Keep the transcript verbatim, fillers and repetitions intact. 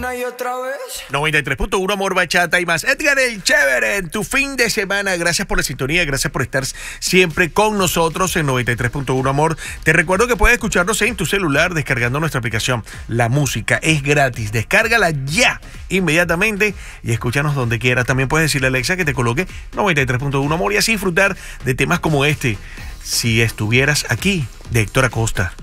una y otra vez. noventa y tres punto uno Amor, Bachata y más. Edgar el Chévere, en tu fin de semana. Gracias por la sintonía, gracias por estar siempre con nosotros en noventa y tres punto uno Amor. Te recuerdo que puedes escucharnos en tu celular descargando nuestra aplicación. La música es gratis, descárgala ya, inmediatamente, y escúchanos donde quieras. También puedes decirle a Alexa que te coloque noventa y tres punto uno Amor y así disfrutar de temas como este, Si estuvieras aquí, de Héctor Acosta.